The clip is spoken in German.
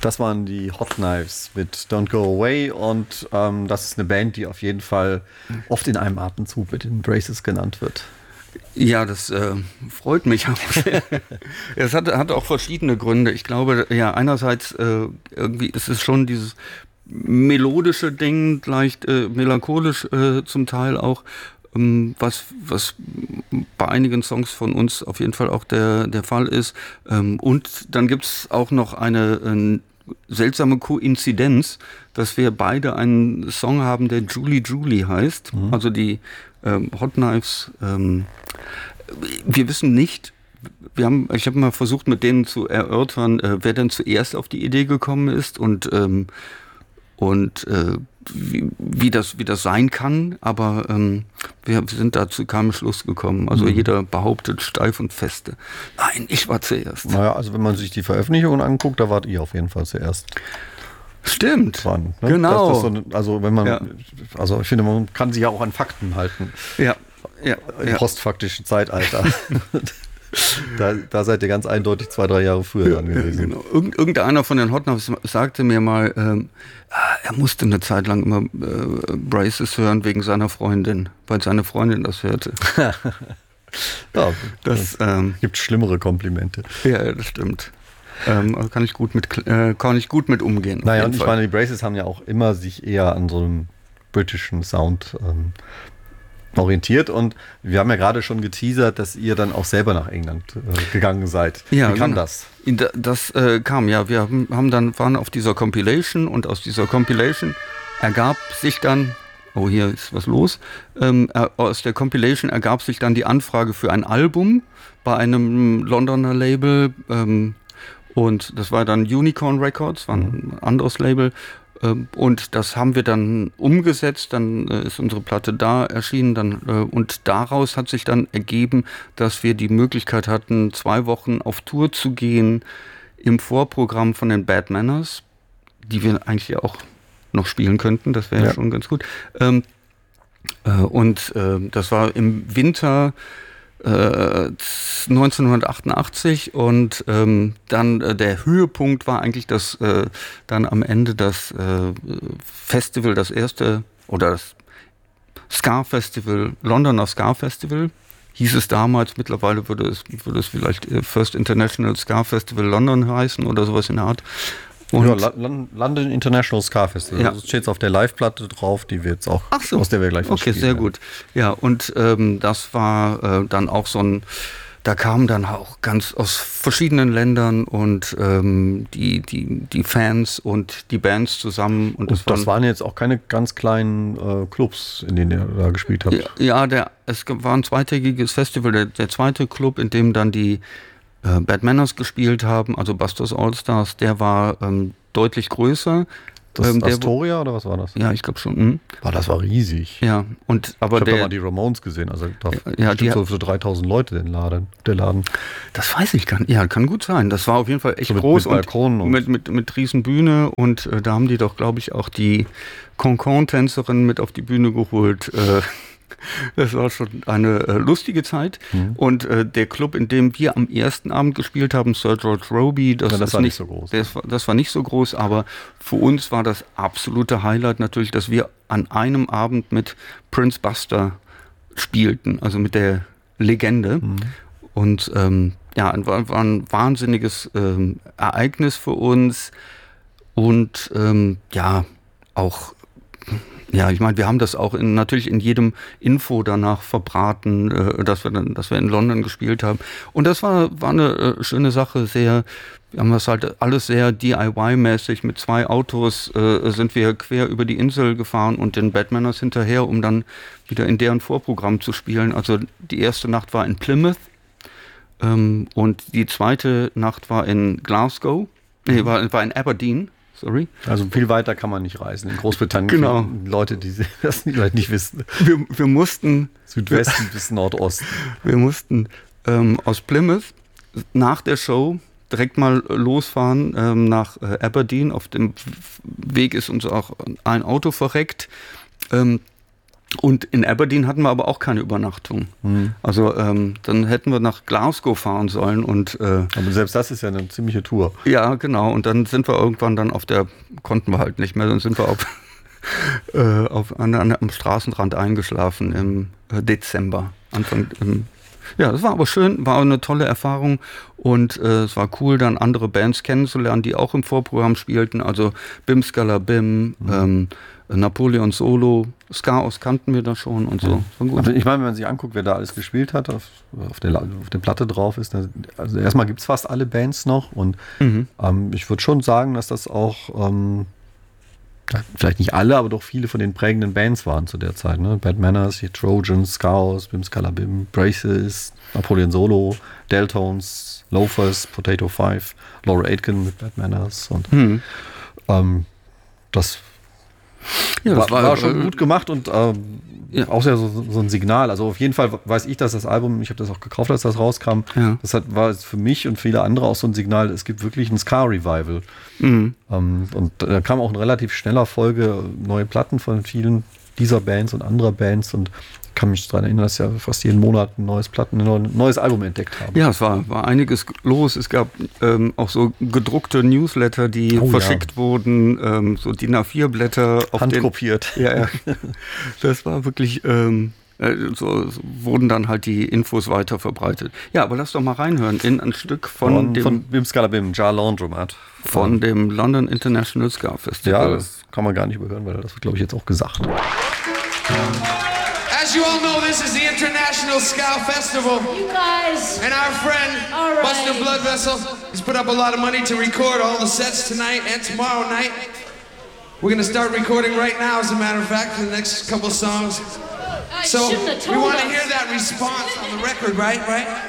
Das waren die Hot Knives mit Don't Go Away und das ist eine Band, die auf jeden Fall oft in einem Atemzug mit den Braces genannt wird. Ja, das freut mich auch sehr. Es hat auch verschiedene Gründe. Ich glaube, ja, einerseits irgendwie ist es schon dieses melodische Ding, leicht melancholisch zum Teil auch, was bei einigen Songs von uns auf jeden Fall auch der Fall ist. Und dann gibt es auch noch eine seltsame Koinzidenz, dass wir beide einen Song haben, der Julie Julie heißt. Mhm. Also die Hot Knives. Wir wissen nicht, ich habe mal versucht, mit denen zu erörtern, wer denn zuerst auf die Idee gekommen ist und wie das sein kann, aber wir sind da zu keinem Schluss gekommen. Also jeder behauptet steif und feste. Nein, ich war zuerst. Naja, also wenn man sich die Veröffentlichungen anguckt, da wart ihr auf jeden Fall zuerst. Stimmt. Dran, ne? Genau. Also wenn man, also ich finde, man kann sich ja auch an Fakten halten. Ja. Im postfaktischen Zeitalter. Da seid ihr ganz eindeutig 2-3 Jahre früher dran gewesen. Genau. Irgendeiner von den Hot Knives sagte mir mal, er musste eine Zeit lang immer Braces hören wegen seiner Freundin, weil seine Freundin das hörte. Ja, das gibt schlimmere Komplimente. Ja, das stimmt. Also kann ich gut mit umgehen. Naja, und ich meine, die Braces haben ja auch immer sich eher an so einem britischen Sound orientiert und wir haben ja gerade schon geteasert, dass ihr dann auch selber nach England gegangen seid. Ja, wie kam das? Das kam, ja. Wir waren auf dieser Compilation und aus dieser Compilation ergab sich dann, oh, hier ist was los, aus der Compilation ergab sich dann die Anfrage für ein Album bei einem Londoner Label und das war dann Unicorn Records, war ein anderes Label. Und das haben wir dann umgesetzt, dann ist unsere Platte da erschienen und daraus hat sich dann ergeben, dass wir die Möglichkeit hatten, 2 Wochen auf Tour zu gehen im Vorprogramm von den Bad Manners, die wir eigentlich auch noch spielen könnten, das wäre ja schon ganz gut. Und das war im Winter 1988 und dann der Höhepunkt war eigentlich, dass dann am Ende das Festival, das erste, oder das Ska-Festival, Londoner Ska-Festival, hieß es damals, mittlerweile würde es vielleicht First International Ska Festival London heißen oder sowas in der Art. Und ja, London International Ska Festival. Ja. Das steht auf der Live-Platte drauf, die wir jetzt auch, aus der wir gleich okay, sehr gut. Ja, und das war dann auch so ein, da kamen dann auch ganz aus verschiedenen Ländern und die Fans und die Bands zusammen. Und das waren jetzt auch keine ganz kleinen Clubs, in denen ihr da gespielt habt. Ja, es war ein zweitägiges Festival, der zweite Club, in dem dann die Bad Manners gespielt haben, also Busters All-Stars, der war deutlich größer. Das Astoria oder was war das? Ja, ich glaube schon. Das war riesig. Ja, aber ich habe da mal die Ramones gesehen, also die so 3000 Leute der Laden. Das weiß ich gar nicht. Ja, kann gut sein. Das war auf jeden Fall echt so groß mit Balkon und mit riesen Bühne und da haben die doch, glaube ich, auch die Concon-Tänzerin mit auf die Bühne geholt. Das war schon eine lustige Zeit. Mhm. Und der Club, in dem wir am ersten Abend gespielt haben, Sir George Robey, das war nicht so groß. Das war nicht so groß, aber für uns war das absolute Highlight natürlich, dass wir an einem Abend mit Prince Buster spielten, also mit der Legende. Mhm. Und war ein wahnsinniges Ereignis für uns. Und auch. Ja, ich meine, wir haben das auch natürlich in jedem Info danach verbraten, dass wir in London gespielt haben. Und das war eine schöne Sache, wir haben das halt alles sehr DIY-mäßig. Mit 2 Autos sind wir quer über die Insel gefahren und den Bad Manners hinterher, um dann wieder in deren Vorprogramm zu spielen. Also die erste Nacht war in Plymouth und die zweite Nacht war in Glasgow, war in Aberdeen. Sorry. Also viel weiter kann man nicht reisen. In Großbritannien, genau. Leute, die das vielleicht nicht wissen. Wir mussten Südwesten bis Nordosten. Wir mussten aus Plymouth nach der Show direkt mal losfahren nach Aberdeen. Auf dem Weg ist uns auch ein Auto verreckt. Und in Aberdeen hatten wir aber auch keine Übernachtung. Also dann hätten wir nach Glasgow fahren sollen. Aber selbst das ist ja eine ziemliche Tour. Ja, genau. Und dann sind wir irgendwann dann konnten wir halt nicht mehr, dann sind wir am Straßenrand eingeschlafen im Dezember. Ja, das war aber schön, war eine tolle Erfahrung und es war cool, dann andere Bands kennenzulernen, die auch im Vorprogramm spielten, also Bim Skala Bim, Napoleon Solo, Skaos kannten wir da schon und so. Gut. Also ich meine, wenn man sich anguckt, wer da alles gespielt hat, auf der Platte drauf ist, also erstmal gibt es fast alle Bands noch und ich würde schon sagen, dass das auch vielleicht nicht alle, aber doch viele von den prägenden Bands waren zu der Zeit. Ne? Bad Manners, die Trojans, Skaos, Bim Skala Bim, Braces, Napoleon Solo, Deltones, Loafers, Potato Five, Laura Aitken mit Bad Manners und das war schon gut gemacht und auch sehr so ein Signal. Also auf jeden Fall weiß ich, dass das Album, ich habe das auch gekauft, als das rauskam, das war für mich und viele andere auch so ein Signal, es gibt wirklich ein Ska-Revival. Und da kam auch in relativ schneller Folge neue Platten von vielen dieser Bands und anderer Bands und ich kann mich daran erinnern, dass ja fast jeden Monat ein neues Album entdeckt haben. Ja, es war einiges los. Es gab auch so gedruckte Newsletter, die verschickt wurden, so DIN A4-Blätter. Handkopiert. Ja. Das war wirklich, so wurden dann halt die Infos weiter verbreitet. Ja, aber lass doch mal reinhören in ein Stück von Bim Skala Bim, Jar Laundromat. Von dem London International Ska Festival. Ja, das kann man gar nicht überhören, weil das wird, glaube ich, jetzt auch gesagt. As you all know, this is the International Ska Festival. You guys. And our friend, right. Buster Bloodvessel, has put up a lot of money to record all the sets tonight and tomorrow night. We're going to start recording right now, as a matter of fact, for the next couple songs. So we want to hear that response on the record, right?